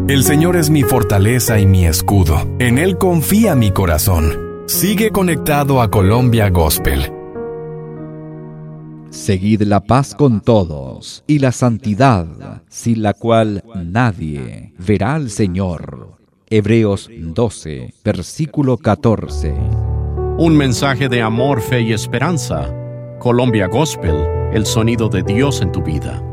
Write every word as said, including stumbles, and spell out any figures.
El Señor es mi fortaleza y mi escudo. En Él confía mi corazón. Sigue conectado a Colombia Gospel. Seguid la paz con todos y la santidad, sin la cual nadie verá al Señor. Hebreos doce, versículo catorce. Un mensaje de amor, fe y esperanza. Colombia Gospel, el sonido de Dios en tu vida.